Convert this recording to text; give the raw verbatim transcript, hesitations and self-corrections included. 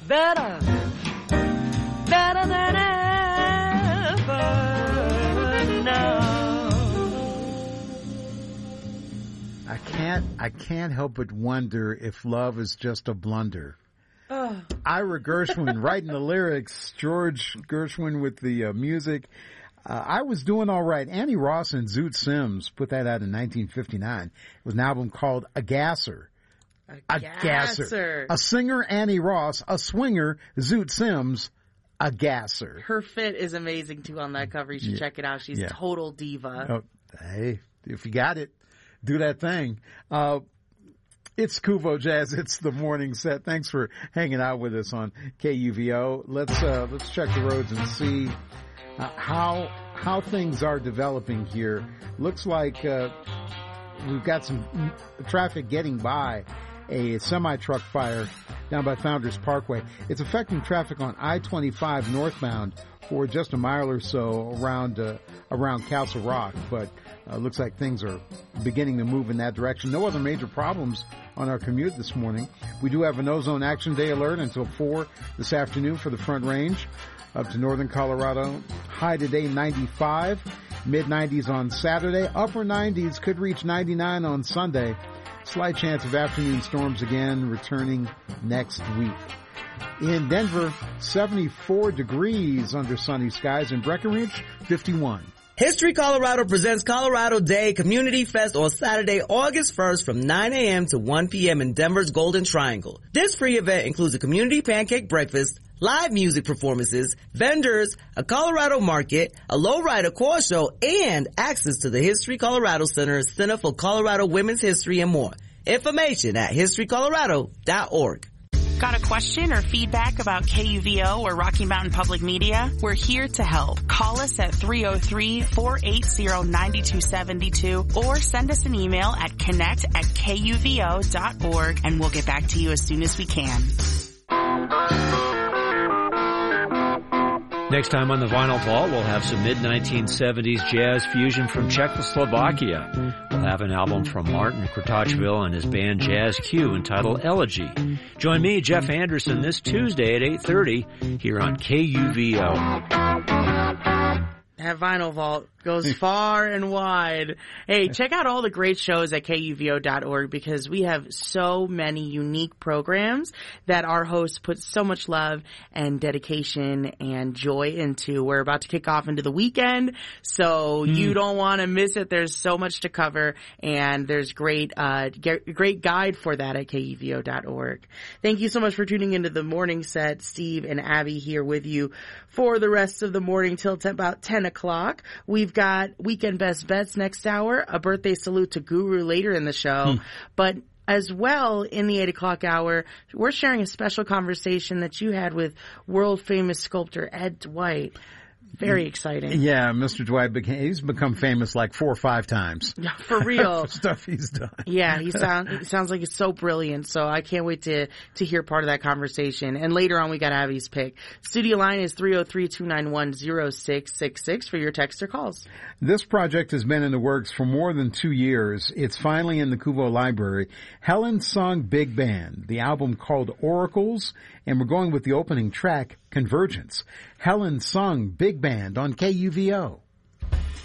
better, better than ever now. I can't, I can't help but wonder if love is just a blunder. Oh. Ira Gershwin writing the lyrics, George Gershwin with the uh, music. Uh, I was doing all right. Annie Ross and Zoot Sims put that out in nineteen fifty-nine. It was an album called A Gasser. A, a gasser. gasser. A singer, Annie Ross. A swinger, Zoot Sims. A gasser. Her fit is amazing, too, on that cover. You should yeah. check it out. She's yeah. total diva. Oh, hey, if you got it, do that thing. Uh, It's Kuvo Jazz. It's the morning set. Thanks for hanging out with us on K U V O. Let's uh, let's check the roads and see uh, how how things are developing here. Looks like uh, we've got some traffic getting by a semi-truck fire down by Founders Parkway. It's affecting traffic on I twenty-five northbound for just a mile or so around uh, around Castle Rock, but uh, looks like things are beginning to move in that direction. No other major problems on our commute this morning. We do have an ozone action day alert until four this afternoon for the Front Range up to northern Colorado. High today ninety-five, mid nineties on Saturday, upper nineties, could reach ninety-nine on Sunday. Slight chance of afternoon storms again returning next week. In Denver, seventy-four degrees under sunny skies. In Breckenridge, fifty-one. History Colorado presents Colorado Day Community Fest on Saturday, August first from nine a.m. to one p.m. in Denver's Golden Triangle. This free event includes a community pancake breakfast, live music performances, vendors, a Colorado market, a lowrider car show, and access to the History Colorado Center, Center for Colorado Women's History, and more. Information at history colorado dot org. Got a question or feedback about K U V O or Rocky Mountain Public Media? We're here to help. Call us at three oh three, four eight zero, nine two seven two or send us an email at connect at K U V O dot org and we'll get back to you as soon as we can. Next time on the Vinyl Vault, we'll have some mid nineteen seventies jazz fusion from Czechoslovakia. We'll have an album from Martin Kratochvil and his band Jazz Q entitled Elegy. Join me, Jeff Anderson, this Tuesday at eight thirty here on K U V O. That Vinyl Vault goes far and wide. Hey, check out all the great shows at K U V O dot org because we have so many unique programs that our hosts put so much love and dedication and joy into. We're about to kick off into the weekend, so mm. you don't want to miss it. There's so much to cover, and there's great, uh, great guide for that at K U V O dot org. Thank you so much for tuning into the morning set. Steve and Abby here with you for the rest of the morning till t- about ten o'clock. We've got Weekend Best Bets next hour, a birthday salute to Guru later in the show, hmm. but as well in the eight o'clock hour, we're sharing a special conversation that you had with world famous sculptor Ed Dwight. Very exciting. Yeah, Mister Dwight, became, he's become famous like four or five times. Yeah, for real. for stuff he's done. Yeah, he, sound, he sounds like he's so brilliant, so I can't wait to, to hear part of that conversation. And later on, we got Abby's pick. Studio line is three oh three, two nine one, oh six six six for your text or calls. This project has been in the works for more than two years. It's finally in the Kuvo Library. Helen Sung Big Band, the album called Oracles, and we're going with the opening track, Convergence. Helen Sung Big Band on K U V O.